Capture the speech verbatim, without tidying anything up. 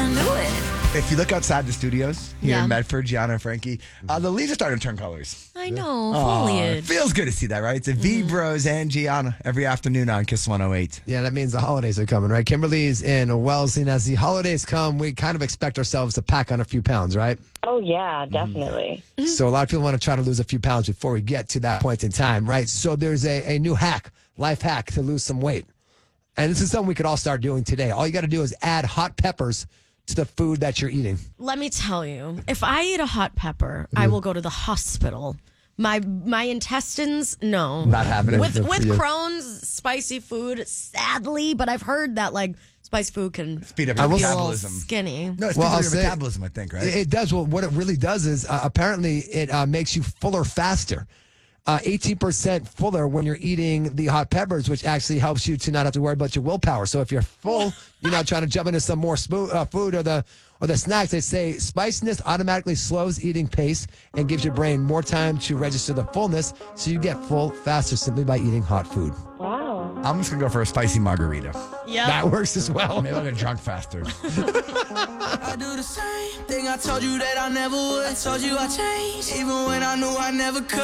I knew it. If you look outside the studios here Yeah. in Medford, Gianna and Frankie, uh, the leaves are starting to turn colors. I know. Aw, it Foliage. feels good to see that, right? It's a V Bros and Gianna every afternoon on Kiss one oh eight. Yeah, that means the holidays are coming, right? Kimberly's in Wellesley, and as the holidays come, we kind of expect ourselves to pack on a few pounds, right? Oh, yeah, definitely. So a lot of people want to try to lose a few pounds before we get to that point in time, right? So there's a, a new hack, life hack to lose some weight. And this is something we could all start doing today. All you got to do is add hot peppers to the food that you're eating. Let me tell you, if I eat a hot pepper, I will go to the hospital. My my intestines, no. Not happening. With Good for with you. Crohn's, spicy food, sadly, but I've heard that like spicy food can Speed up I your will- be a little metabolism. skinny. No, it's Well, well, I'll your say- metabolism, I think, right? It, it does. Well, what it really does is uh, apparently it uh, makes you fuller faster. Uh, eighteen percent fuller when you're eating the hot peppers, which actually helps you to not have to worry about your willpower. So if you're full, you're not trying to jump into some more spo- uh, food or the or the snacks. They say spiciness automatically slows eating pace and gives your brain more time to register the fullness, so you get full faster simply by eating hot food. Wow. I'm just going to go for a spicy margarita. Yeah. That works as well. Maybe I'll get drunk faster. I do the same thing. I told you that I never would. I told you I changed, even when I knew I never could.